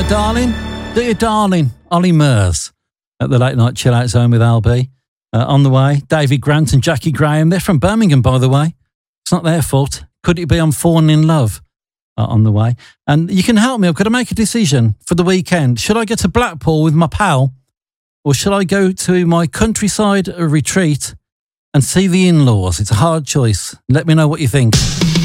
my darling. Do you, darling? Ollie Murs at the Late Night Chill Out Zone with LB. On the way, David Grant and Jackie Graham. They're from Birmingham, by the way. It's not their fault. Could it be I'm falling in love? On the way. And you can help me. I've got to make a decision for the weekend. Should I go to Blackpool with my pal, or should I go to my countryside retreat and see the in-laws? It's a hard choice. Let me know what you think.